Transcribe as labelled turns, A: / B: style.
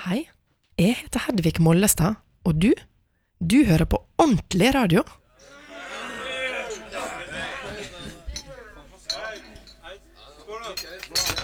A: Hei, jeg heter Hedvig Mollestad, og du hører på ordentlig radio.
B: Skål da!